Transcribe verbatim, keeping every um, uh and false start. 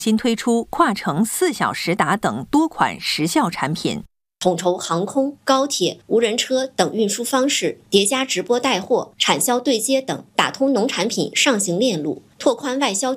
新推出跨城四小时达等多款时效产品。 统筹航空、高铁、无人车等运输方式，叠加直播带货、产销对接等，打通农产品上行链路，拓宽外销